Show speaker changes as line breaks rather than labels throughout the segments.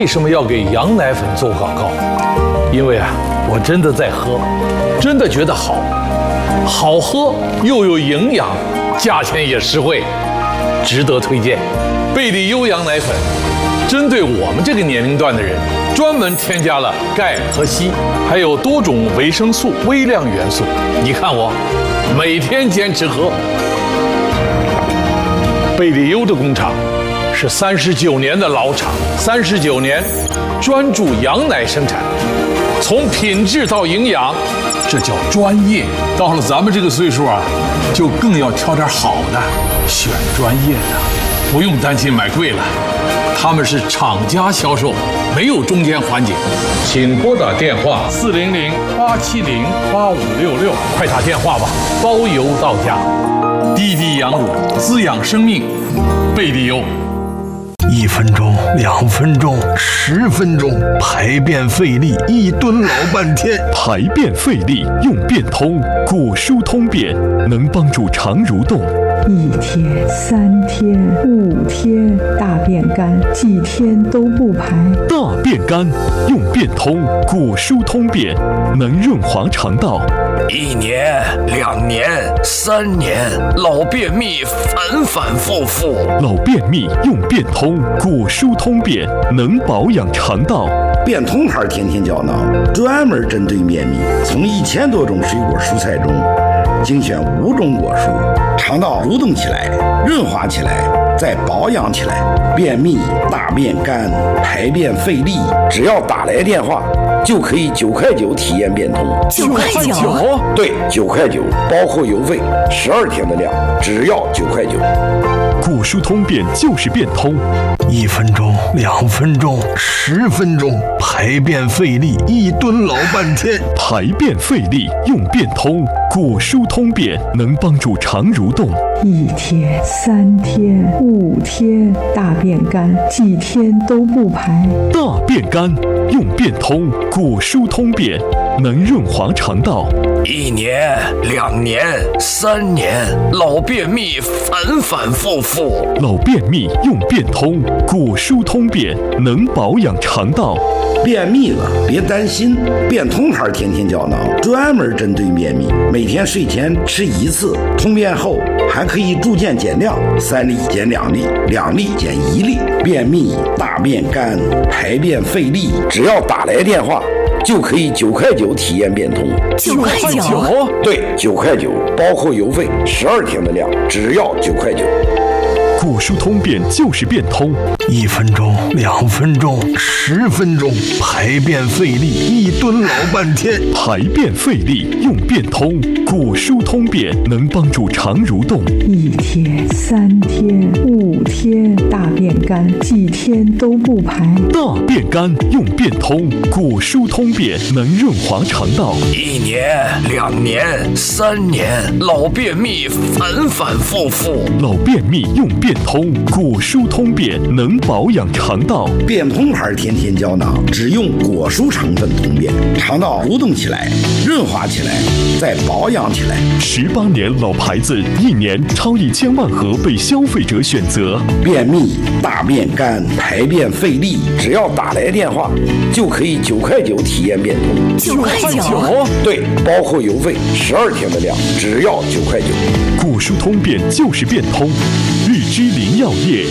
为什么要给羊奶粉做广告？因为我真的在喝，真的觉得好，好喝又有营养，价钱也实惠，值得推荐。贝利优羊奶粉针对我们这个年龄段的人，专门添加了钙和硒，还有多种维生素、微量元素。你看我每天坚持喝。贝利优的工厂是39年的老厂，39年专注羊奶生产，从品质到营养，这叫专业。到了咱们这个岁数就更要挑点好的，选专业的，不用担心买贵了。他们是厂家销售，没有中间环节。请拨打电话400-870-8566，快打电话吧，包邮到家。滴滴羊乳，滋养生命，贝利优。
1分钟、2分钟、10分钟，排便费力，一蹲老半天。
排便费力用便通，果蔬通便能帮助肠蠕动。
1天、3天、5天，大便干，几天都不排。
大便干用便通，果蔬通便能润滑肠道。
1年、2年、3年，老便秘反反复复。
老便秘用便通，果蔬通便能保养肠道。
便通牌天天胶囊专门针对便秘，从1000多种水果蔬菜中精选5种果蔬，肠道蠕动起来，润滑起来，再保养起来。便秘、大便干、排便费力，只要打来电话就可以9块9体验便通。
9块9？
对，9块9，包括邮费，12天的量，只要9块9。
果蔬通便就是便通。
1分钟、2分钟、10分钟，排便费力，一蹲老半天。
排便费力用便通，果蔬通便能帮助肠蠕动。
1天、3天、5天，大便干，几天都不排。
大便干用便通，果蔬通便能润滑肠道。
1年、2年、3年，老便秘反反复复。
老便秘用便通，果蔬通便能保养肠道。
便秘了别担心，便通牌天天胶囊专门针对便秘，每天睡前吃1次，通便后还可以逐渐减量，3粒减2粒，2粒减1粒。便秘、大便干、排便费力，只要打来电话就可以9块9体验便通。
9块9？
对，9块9，包括邮费，12天的量，只要9块9。
果蔬通便就是便通。
1分钟、2分钟、10分钟，排便费力，一蹲老半天。
排便费力用便通，果蔬通便能帮助肠蠕动。
1天、3天、5天，大便干，几天都不排。
大便干用便通，果蔬通便能润滑肠道。
1年、2年、3年，老便秘反反复复。
老便秘用便通，果蔬通便能保养肠道。
便通牌天天胶囊只用果蔬成分通便，肠道蠕动起来，润滑起来，再保养起来。
18年老牌子，1年超1000万盒被消费者选择。
便秘、大便干、排便费力，只要打来电话就可以9块9体验便通。
9块9？
对，包括邮费，12天的量，只要9块9。
果蔬通便就是便通，日之林药业。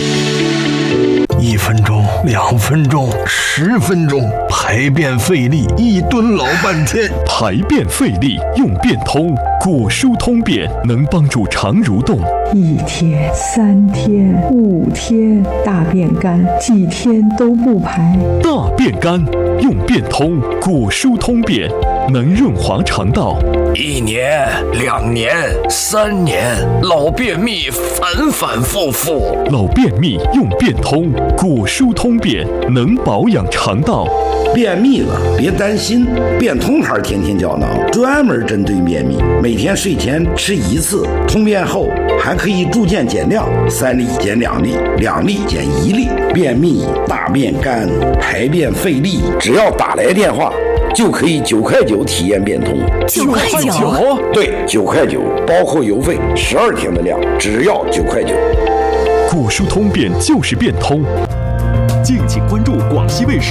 1分钟、2分钟、10分钟，排便费力，一蹲老半天。
排便费力用便通，果蔬通便能帮助肠蠕动。
1天、3天、5天，大便干，几天都不排。
大便干用便通，果蔬通便能润滑肠道。
1年、2年、3年，老便秘反反复复。
老便秘用便通，果蔬通便能保养肠道。
便秘了别担心，便通牌天天胶囊专门针对便秘，每天睡前吃1次，通便后还可以逐渐减量，3粒减2粒，2粒减1粒。便秘、大便干、排便费力，只要打来电话就可以9块9体验便通。
9块9？
对，9块9，包括邮费，12天的量，只要9块9。
果蔬通便就是便通。 敬请关注广西卫视